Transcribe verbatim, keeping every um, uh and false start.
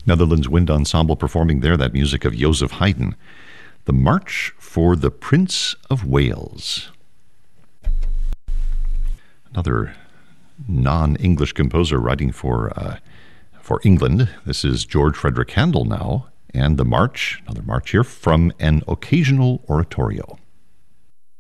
Netherlands Wind Ensemble performing there that music of Joseph Haydn. The March for the Prince of Wales. Another non-English composer writing for uh, for England. This is George Frederick Handel now, and the March, another march here, from an Occasional Oratorio.